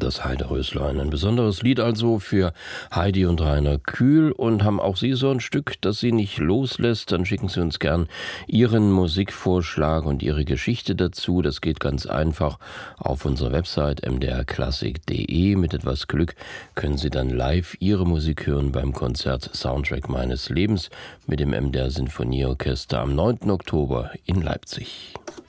Das Heideröslein. Ein besonderes Lied also für Heidi und Rainer Kühl. Und haben auch Sie so ein Stück, das Sie nicht loslässt, dann schicken Sie uns gern Ihren Musikvorschlag und Ihre Geschichte dazu. Das geht ganz einfach auf unserer Website mdrklassik.de. Mit etwas Glück können Sie dann live Ihre Musik hören beim Konzert Soundtrack meines Lebens mit dem MDR Sinfonieorchester am 9. Oktober in Leipzig.